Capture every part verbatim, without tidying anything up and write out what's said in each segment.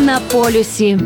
на полюсі.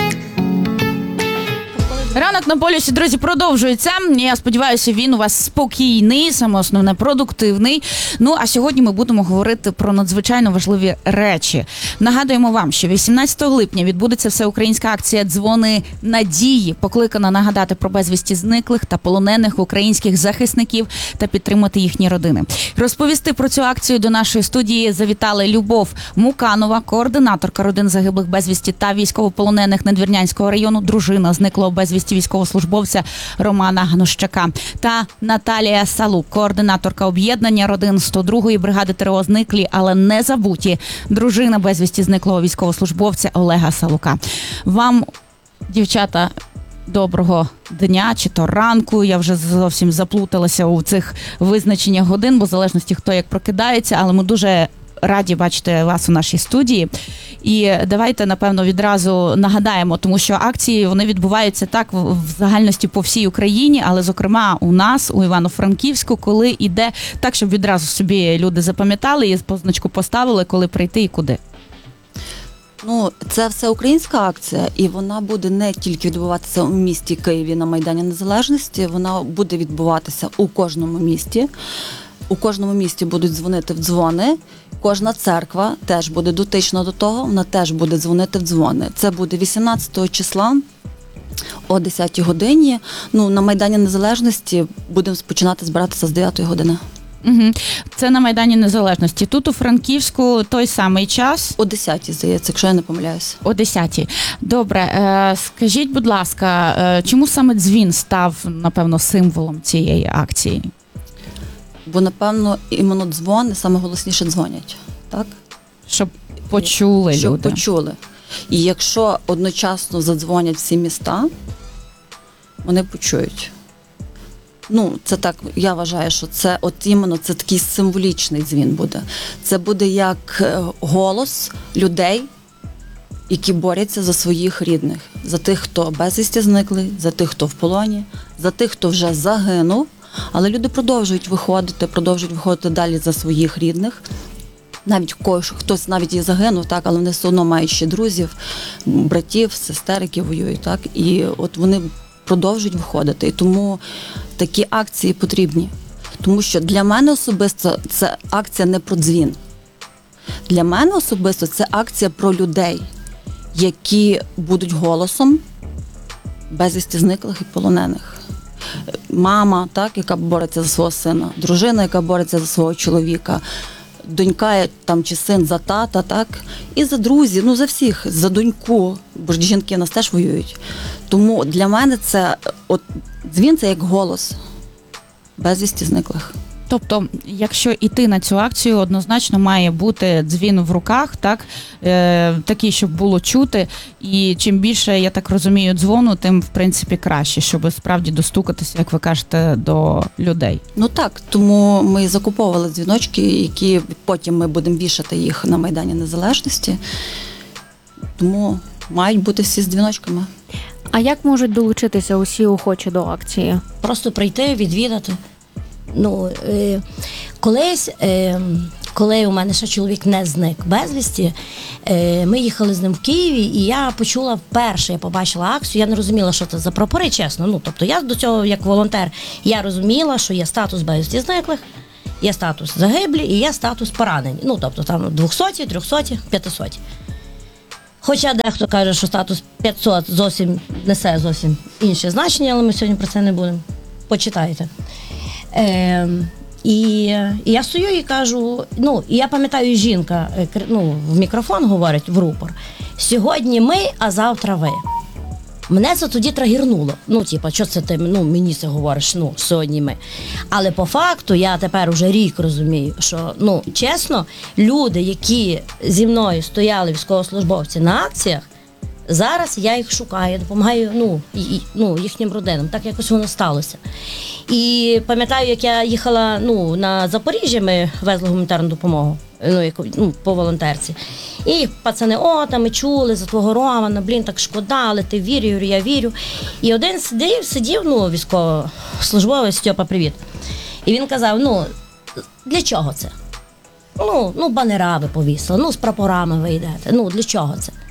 Ранок на полюсі, друзі, продовжується. Я сподіваюся, він у вас спокійний, саме основне, продуктивний. Ну, а сьогодні ми будемо говорити про надзвичайно важливі речі. Нагадуємо вам, що вісімнадцятого липня відбудеться всеукраїнська акція «Дзвони надії», покликана нагадати про безвісті зниклих та полонених українських захисників та підтримати їхні родини. Розповісти про цю акцію до нашої студії завітали Любов Муканова, координаторка родин загиблих безвісті та військовополонених Надвірнянського району, дружина зниклого безвісті військовослужбовця Романа Гнущака, та Наталія Салук, координаторка об'єднання родин сто другої бригади ТРО «Зниклі, але не забуті», дружина безвісті зниклого військовослужбовця Олега Салука. Вам, дівчата, доброго дня чи то ранку. Я вже зовсім заплуталася у цих визначеннях годин, бо в залежності хто як прокидається, але ми дуже раді бачити вас у нашій студії. І давайте, напевно, відразу нагадаємо, тому що акції, вони відбуваються так в загальності по всій Україні, але, зокрема, у нас, у Івано-Франківську, коли йде так, щоб відразу собі люди запам'ятали і позначку поставили, коли прийти і куди. Ну, це всеукраїнська акція, і вона буде не тільки відбуватися у місті Києві на Майдані Незалежності, вона буде відбуватися у кожному місті. У кожному місті будуть дзвонити в дзвони. Кожна церква теж буде дотична до того, вона теж буде дзвонити в дзвони. Це буде вісімнадцятого числа о десятій годині. Ну, на Майдані Незалежності будемо починати збиратися з дев'ятої години. Угу. Це на Майдані Незалежності. Тут у Франківську той самий час? О десятій, здається, якщо я не помиляюся. О десятій. Добре. Е, скажіть, будь ласка, е, чому саме дзвін став, напевно, символом цієї акції? Бо, напевно, іменно дзвони саме голосніше дзвонять, так? Щоб почули Щоб люди. почули. І якщо одночасно задзвонять всі міста, вони почують. Ну, це так, я вважаю, що це от іменно це такий символічний дзвін буде. Це буде як голос людей, які борються за своїх рідних. За тих, хто безвісті зникли, за тих, хто в полоні, за тих, хто вже загинув. Але люди продовжують виходити, продовжують виходити далі за своїх рідних. Навіть когось, хтось навіть і загинув, так, але вони все одно мають ще друзів, братів, сестер, які воюють. Так, і от вони продовжують виходити. І тому такі акції потрібні. Тому що для мене особисто це акція не про дзвін. Для мене особисто це акція про людей, які будуть голосом безвісті зниклих і полонених. Мама, так, яка бореться за свого сина, дружина, яка бореться за свого чоловіка, донька там, чи син за тата, так, і за друзів, ну за всіх, за доньку, бо ж жінки нас теж воюють. Тому для мене це, от, дзвін – це як голос безвісті зниклих. Тобто, якщо йти на цю акцію, однозначно має бути дзвін в руках, так, е, такий, щоб було чути, і чим більше, я так розумію, дзвону, тим, в принципі, краще, щоб справді достукатися, як ви кажете, до людей. Ну так, тому ми закуповували дзвіночки, які потім ми будемо вішати їх на Майдані Незалежності, тому мають бути всі з дзвіночками. А як можуть долучитися усі охочі до акції? Просто прийти, відвідати. Ну, е, колись, е, коли у мене ще чоловік не зник безвісті, е, ми їхали з ним в Києві, і я почула вперше, я побачила акцію, я не розуміла, що це за прапори, чесно. Ну, тобто я до цього, як волонтер, я розуміла, що є статус безвісті зниклих, є статус загиблі і є статус поранені. Ну, тобто там двохсоті, трьохсоті, п'ятисоті. Хоча дехто каже, що статус п'ятсот зовсім несе зовсім інше значення, але ми сьогодні про це не будемо. Почитайте. Е, і, і я стою і кажу, ну, і я пам'ятаю, жінка ну, в мікрофон говорить в рупор: сьогодні ми, а завтра ви. Мене це тоді трагірнуло. Ну, типа, що це ти ну, мені це говориш, ну, сьогодні ми. Але по факту я тепер уже рік розумію, що, ну, чесно, люди, які зі мною стояли, військовослужбовці, на акціях, зараз я їх шукаю, я допомагаю ну, і, ну, їхнім родинам. Так якось воно сталося. І пам'ятаю, як я їхала ну, на Запоріжжя, ми везли гуманітарну допомогу ну, як, ну, по волонтерці. І пацани, о, там ми чули за твого Романа, блін, так шкода, але ти вірю, я вірю. І один сидів, сидів, ну, військовослужбовець, Стьопа, привіт. І він казав, ну, для чого це? Ну, ну банера ви повісили, ну, з прапорами ви йдете, ну, для чого це?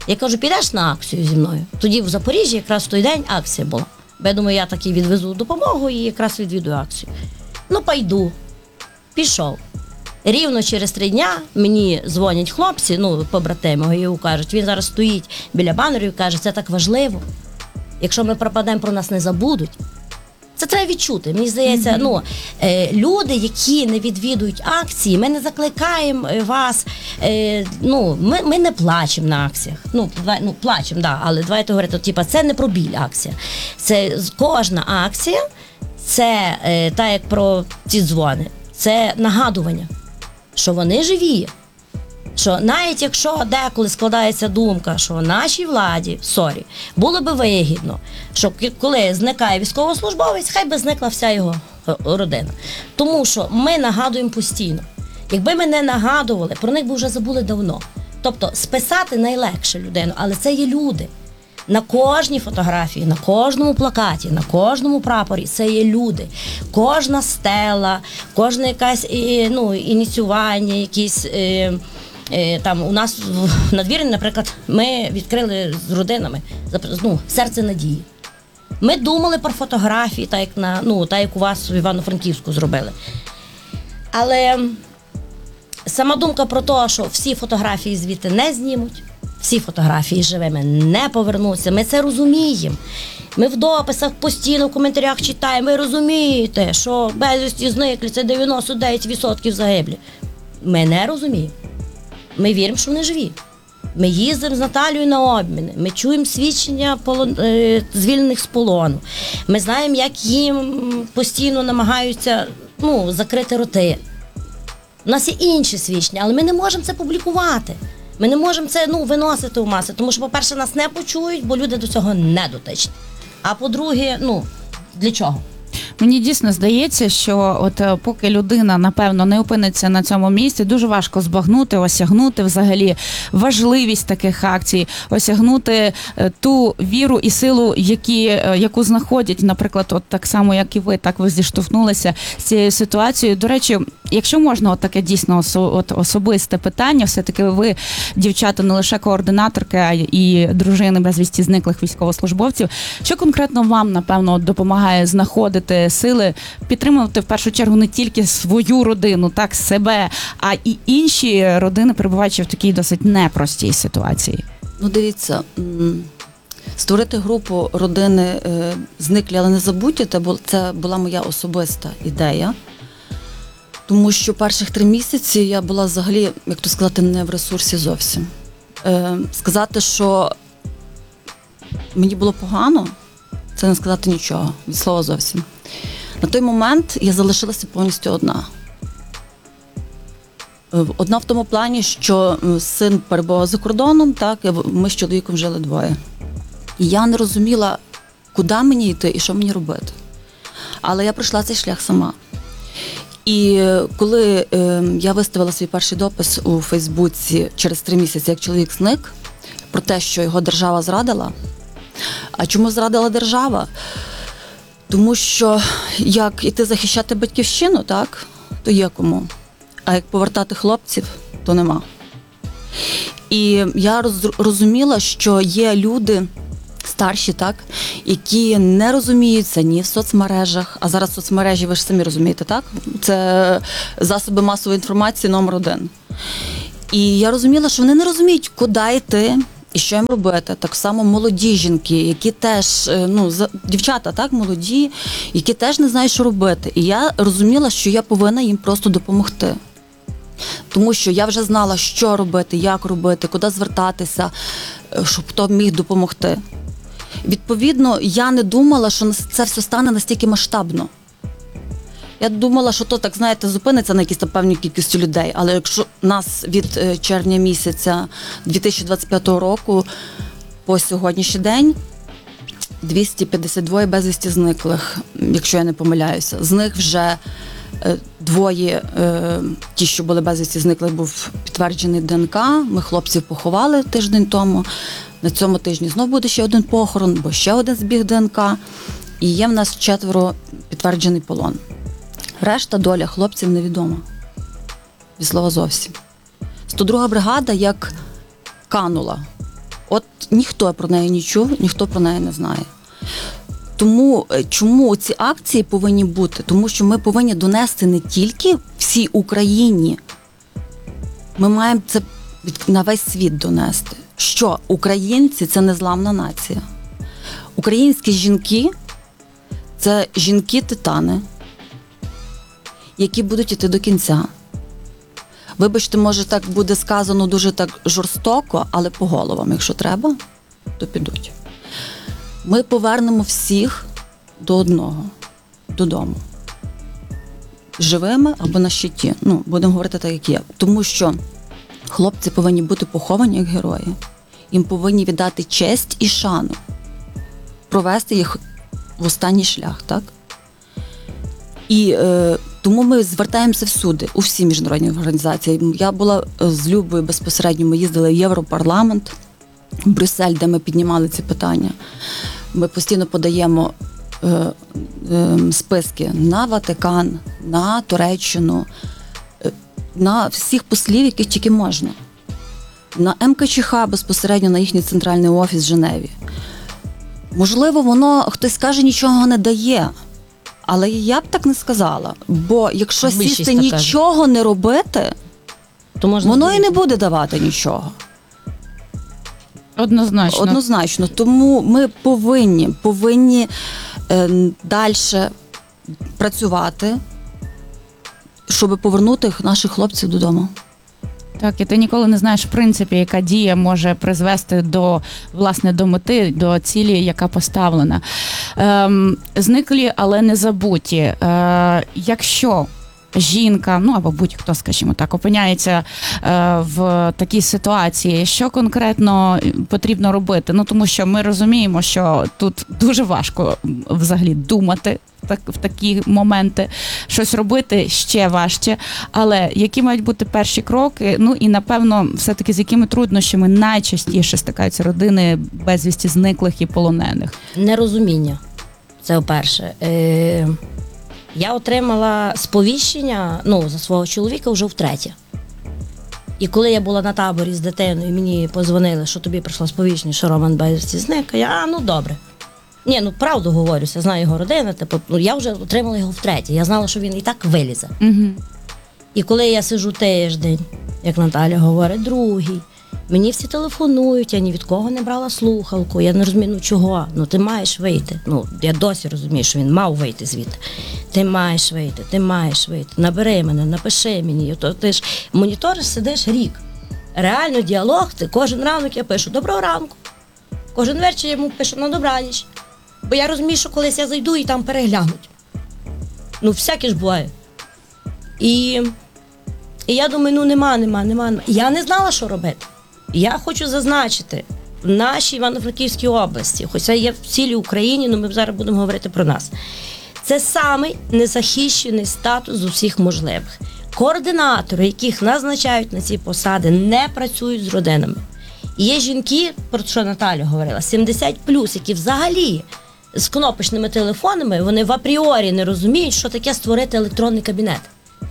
Я кажу, підеш на акцію зі мною? Тоді в Запоріжжі якраз в той день акція була. Бо я думаю, я таки відвезу допомогу і якраз відвідую акцію. Ну, пойду. Пішов. Рівно через три дня мені дзвонять хлопці, ну, побратими, і кажуть, він зараз стоїть біля банерів і каже, це так важливо. Якщо ми пропадемо, про нас не забудуть. Це треба відчути. Мені здається, mm-hmm. ну, е, люди, які не відвідують акції, ми не закликаємо вас, е, ну, ми, ми не плачемо на акціях. Ну, ну плачемо, да, але давайте говорити, типа, це не про біль акція. Це кожна акція, це е, так як про ці дзвони, це нагадування, що вони живі. Що навіть якщо деколи складається думка, що нашій владі, сорі, було би вигідно, що коли зникає військовослужбовець, хай би зникла вся його родина. Тому що ми нагадуємо постійно. Якби ми не нагадували, про них би вже забули давно. Тобто списати найлегше людину, але це є люди. На кожній фотографії, на кожному плакаті, на кожному прапорі це є люди. Кожна стела, кожне якесь ну, ініціювання, якісь... Там у нас в надвірні, наприклад, ми відкрили з родинами ну, серце надії. Ми думали про фотографії, так як, на, ну, так як у вас в Івано-Франківську зробили. Але сама думка про те, що всі фотографії звідти не знімуть, всі фотографії живими не повернуться, ми це розуміємо. Ми в дописах постійно в коментарях читаємо, ви розумієте, що безвісті зниклі, це дев'яносто дев'ять відсотків загиблі. Ми не розуміємо. Ми віримо, що вони живі. Ми їздимо з Наталією на обміни, ми чуємо свідчення полон... звільнених з полону. Ми знаємо, як їм постійно намагаються ну, закрити роти. У нас є інші свідчення, але ми не можемо це публікувати. Ми не можемо це ну, виносити в маси, тому що, по-перше, нас не почують, бо люди до цього не дотичні. А по-друге, ну, для чого? Мені дійсно здається, що от поки людина, напевно, не опиниться на цьому місці, дуже важко збагнути, осягнути взагалі важливість таких акцій, осягнути ту віру і силу, які, яку знаходять, наприклад, от так само, як і ви, так ви зіштовхнулися з цією ситуацією. До речі, якщо можна, от таке дійсно осо, от особисте питання, все-таки ви, дівчата, не лише координаторки, а і дружини безвісті зниклих військовослужбовців, що конкретно вам, напевно, допомагає знаходити сили, підтримувати в першу чергу не тільки свою родину, так, себе, а і інші родини, перебуваючи в такій досить непростій ситуації? Ну, дивіться, створити групу родини зниклі, але не забуті, це була моя особиста ідея. Тому що перших три місяці я була взагалі, як то сказати, не в ресурсі зовсім. Сказати, що мені було погано, це не сказати нічого, від слова зовсім. На той момент я залишилася повністю одна. Одна в тому плані, що син перебував за кордоном, так, ми з чоловіком жили двоє. І я не розуміла, куди мені йти і що мені робити. Але я пройшла цей шлях сама. І коли е, я виставила свій перший допис у Фейсбуці через три місяці, як чоловік зник, про те, що його держава зрадила. А чому зрадила держава? Тому що як іти захищати батьківщину, так, то є кому. А як повертати хлопців, то нема. І я роз, розуміла, що є люди старші, так, які не розуміються ні в соцмережах, а зараз соцмережі, ви ж самі розумієте, так? Це засоби масової інформації номер один. І я розуміла, що вони не розуміють, куди йти і що їм робити. Так само молоді жінки, які теж, ну, дівчата, так, молоді, які теж не знають, що робити. І я розуміла, що я повинна їм просто допомогти. Тому що я вже знала, що робити, як робити, куди звертатися, щоб хто міг допомогти. Відповідно, я не думала, що це все стане настільки масштабно. Я думала, що то, так, знаєте, зупиниться на якійсь певній кількості людей, але якщо нас від червня місяця дві тисячі двадцять п'ятого року по сьогоднішній день двісті п'ятдесят два безвісті зниклих, якщо я не помиляюся, з них вже двоє, ті, що були безвісті зниклих, був підтверджений ДНК, ми хлопців поховали тиждень тому, на цьому тижні знов буде ще один похорон, бо ще один збіг ДНК, і є в нас четверо підтверджений полон. Решта доля хлопців невідома. Від слова зовсім. сто друга бригада як канула. От ніхто про неї не чув, ніхто про неї не знає. Тому е, чому ці акції повинні бути? Тому що ми повинні донести не тільки всій Україні, ми маємо це від- на весь світ донести, що українці – це незламна нація. Українські жінки – це жінки-титани, які будуть іти до кінця. Вибачте, може, так буде сказано дуже так жорстоко, але по головам, якщо треба, то підуть. Ми повернемо всіх до одного, додому. Живими або на щиті. Ну, будемо говорити так, як є. Тому що хлопці повинні бути поховані як герої. Їм повинні віддати честь і шану. Провести їх в останній шлях, так? І е, тому ми звертаємося всюди, у всі міжнародні організації. Я була з Любою безпосередньо, ми їздили в Європарламент, в Брюссель, де ми піднімали ці питання. Ми постійно подаємо е, е, списки на Ватикан, на Туреччину, е, на всіх послів, яких тільки можна. На ем ка че ха безпосередньо на їхній центральний офіс в Женеві. Можливо, воно, хтось каже, нічого не дає. Але я б так не сказала. Бо якщо Більшість сісти так нічого не робити, То можна воно і зробити. не буде давати нічого. Однозначно. Однозначно. Тому ми повинні, повинні е, далі працювати, щоб повернути наших хлопців додому. Так, і ти ніколи не знаєш, в принципі, яка дія може призвести до, власне, до мети, до цілі, яка поставлена. Ем, зниклі, але не забуті. Е, якщо жінка, ну або будь-хто, скажімо так, опиняється е, в такій ситуації, що конкретно потрібно робити? Ну, тому що ми розуміємо, що тут дуже важко м, взагалі думати так, в такі моменти, щось робити ще важче. Але які мають бути перші кроки? Ну і напевно, все-таки з якими труднощами найчастіше стикаються родини безвісті зниклих і полонених? Нерозуміння. Це по-перше. Е, я отримала сповіщення ну, за свого чоловіка вже втретє. І коли я була на таборі з дитиною, мені подзвонили, що тобі прийшло сповіщення, що Роман безвісті зник, я, а, ну добре. Ні, ну правду говорюся, знаю його родину, типу, ну я вже отримала його втретє. Я знала, що він і так вилізе. Угу. І коли я сиджу тиждень, як Наталя говорить, другий, мені всі телефонують, я ні від кого не брала слухалку, я не розумію, ну чого, ну ти маєш вийти. Ну, я досі розумію, що він мав вийти звідти. Ти маєш вийти, ти маєш вийти, набери мене, напиши мені. То ти ж моніториш, сидиш рік. Реально діалог, ти кожен ранок я пишу «Доброго ранку». Кожен вечір я йому пишу «На добраніч». Бо я розумію, що колись я зайду і там переглянуть. Ну, всяке ж буває. І, і я думаю, ну нема, нема, нема, нема. Я не знала, що робити. Я хочу зазначити, в нашій Івано-Франківській області, хоча є в цілій Україні, але ми зараз будемо говорити про нас, це самий незахищений статус з усіх можливих. Координатори, яких назначають на ці посади, не працюють з родинами. І є жінки, про що Наталя говорила, сімдесят плюс, які взагалі з кнопочними телефонами, вони в апріорі не розуміють, що таке створити електронний кабінет.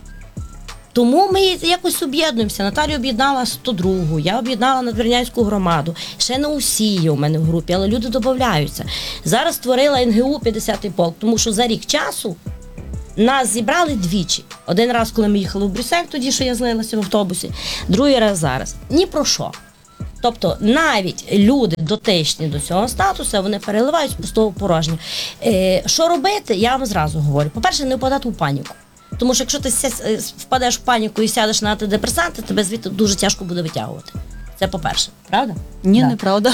Тому ми якось об'єднуємося. Наталя об'єднала сто другу, я об'єднала Надвірнянську громаду. Ще не усі є у мене в групі, але люди додаються. Зараз створила ен ге у п'ятдесятий полк, тому що за рік часу нас зібрали двічі. Один раз, коли ми їхали в Брюссель, тоді, що я злилася в автобусі, другий раз зараз. Ні про що. Тобто навіть люди дотичні до цього статусу, вони переливають з пустого в порожнє. Е, що робити, я вам зразу говорю. По-перше, не впадати у паніку. Тому що якщо ти впадеш в паніку і сядеш на антидепресанти, тебе звідти дуже тяжко буде витягувати. Це по-перше, правда? Ні, Да. неправда.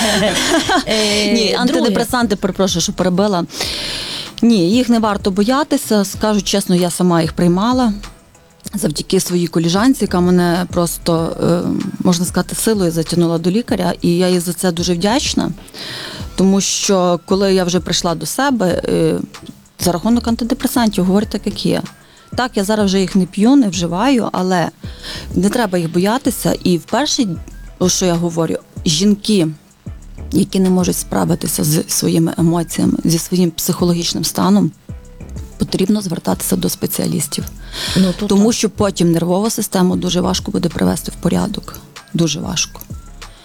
Е, Ні, антидепресанти, перепрошую, що перебила. Ні, їх не варто боятися. Скажу чесно, я сама їх приймала завдяки своїй коліжанці, яка мене просто, можна сказати, силою затягнула до лікаря. І я їй за це дуже вдячна. Тому що, коли я вже прийшла до себе, за рахунок антидепресантів, говорю так, як є. Так, я зараз вже їх не п'ю, не вживаю, але не треба їх боятися. І вперше, що я говорю, жінки, які не можуть справитися з своїми емоціями, зі своїм психологічним станом, потрібно звертатися до спеціалістів. Ну, тут Тому так. що потім нервову систему дуже важко буде привести в порядок. Дуже важко.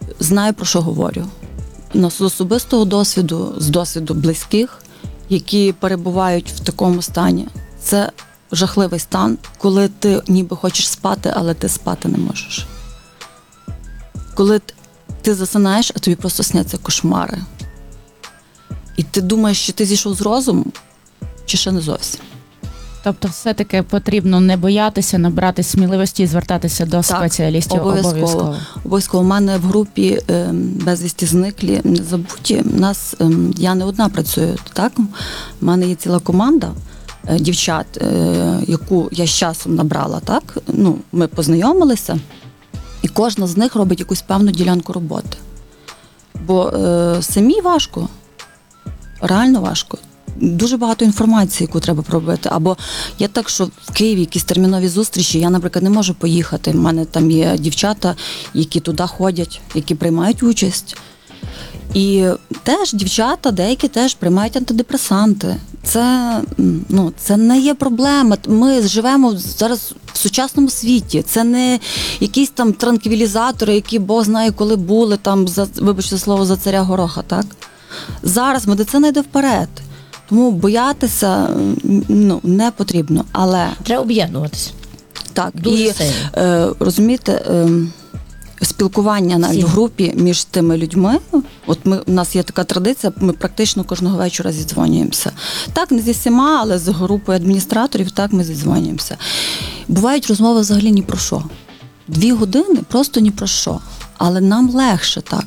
знаю, про що говорю. Ну, з особистого досвіду, з досвіду близьких, які перебувають в такому стані. Це жахливий стан, коли ти ніби хочеш спати, але ти спати не можеш. Коли ти засинаєш, а тобі просто сняться кошмари. І ти думаєш, що ти зійшов з розуму, чи ще не зовсім. Тобто, все-таки потрібно не боятися, набрати сміливості і звертатися до спеціалістів обов'язково. обов'язково. Обов'язково. У мене в групі е, безвісті зниклі, не забуті. У нас, е, я не одна працюю, так? У мене є ціла команда е, дівчат, е, яку я з часом набрала, так? Ну, ми познайомилися, і кожна з них робить якусь певну ділянку роботи. Бо е, самій важко, реально важко. Дуже багато інформації, яку треба пробити. Або є так, що в Києві якісь термінові зустрічі, я, наприклад, не можу поїхати. У мене там є дівчата, які туди ходять, які приймають участь. І теж дівчата, деякі теж приймають антидепресанти. Це, ну, це не є проблема. Ми живемо зараз в сучасному світі. Це не якісь там транквілізатори, які Бог знає, коли були, там, за, вибачте слово, за царя Гороха, так? Зараз медицина йде вперед. Тому боятися, ну, не потрібно, але Треба об'єднуватися. так, Дуже і сильно. е, розумієте, е, спілкування навіть Всі. в групі між тими людьми. От ми у нас є така традиція, ми практично кожного вечора зідзвонюємося. Так, не зі всіма, але з групою адміністраторів так ми зідзвонюємося. Бувають розмови взагалі ні про що. Дві години просто ні про що. Але нам легше так.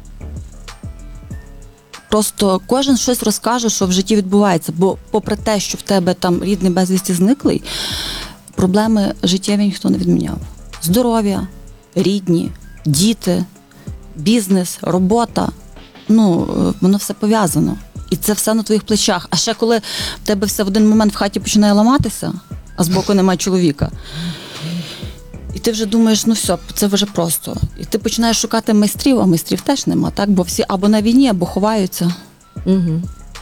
Просто кожен щось розкаже, що в житті відбувається. Бо попри те, що в тебе там рідний безвісті зниклий, проблеми життєві ніхто не відміняв. Здоров'я, рідні, діти, бізнес, робота. Ну, воно все пов'язано. І це все на твоїх плечах. А ще коли в тебе все в один момент в хаті починає ламатися, а збоку немає чоловіка, і ти вже думаєш, ну все, це вже просто. І ти починаєш шукати майстрів, а майстрів теж нема, так? Бо всі або на війні, або ховаються. Угу.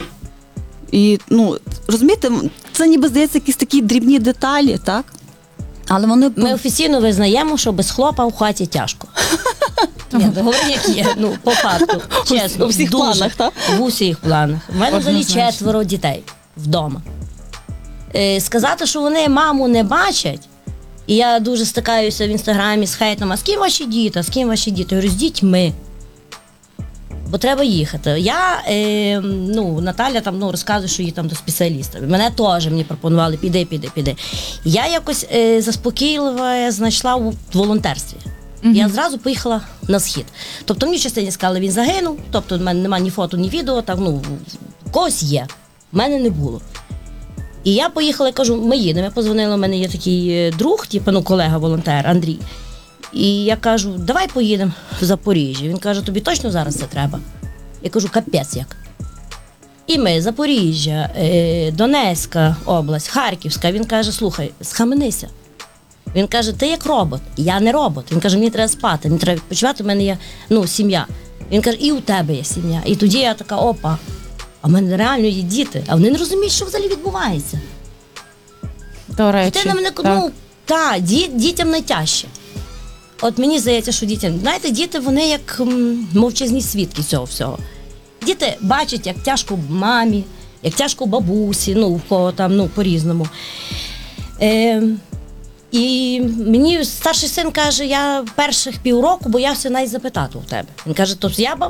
І, ну, розумієте, це ніби здається якісь такі дрібні деталі, так? Але вони... Ми офіційно визнаємо, що без хлопа в хаті тяжко. Ні, говорю, як є, ну, по факту, чесно. У всіх дуже. планах, так? В усіх планах. У мене взагалі Однозначно. четверо дітей вдома. Е, сказати, що вони маму не бачать, і я дуже стикаюся в інстаграмі з хейтом, а з ким ваші діти, а з ким ваші діти? Я говорю, з дітьми. Бо треба їхати. Я, е, ну, Наталя там, ну, розказує, що їй там до спеціаліста. Мене теж мені пропонували, піди, піди, піди. Я якось е, заспокійливо знайшла у волонтерстві. Мгм. Я зразу поїхала на схід. Тобто мені в частині сказали, він загинув, тобто в мене немає ні фото, ні відео, так, ну, в когось є, в мене не було. І я поїхала і кажу, ми їдемо. Я позвонила, у мене є такий е, друг, типу, ну, колега-волонтер Андрій. І я кажу, давай поїдемо в Запоріжжя. Він каже, тобі точно зараз це треба? Я кажу, капець як. І ми, Запоріжжя, е, Донецька область, Харківська. Він каже, слухай, схаменися. Він каже, ти як робот. Я не робот. Він каже, мені треба спати, мені треба відпочивати, у мене є, ну, сім'я. Він каже, і у тебе є сім'я. І тоді я така, опа, а в мене реально є діти. А вони не розуміють, що взагалі відбувається. До речі, Ти на мене, так. ну, та, ді, дітям найтяжче. От мені здається, що дітям, знаєте, діти, вони як м, мовчазні свідки цього всього. Діти бачать, як тяжко мамі, як тяжко бабусі, ну, в кого там, ну, по-різному. Е, і мені старший син каже, я перших півроку боявся навіть запитати у тебе. Він каже, тобто я ба-